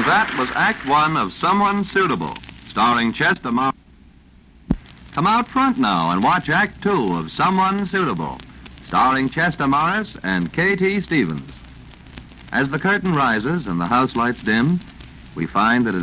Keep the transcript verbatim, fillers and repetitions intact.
And that was Act One of Someone Suitable, starring Chester Morris. Come out front now and watch Act Two of Someone Suitable, starring Chester Morris and K T Stevens. As the curtain rises and the house lights dim, we find that it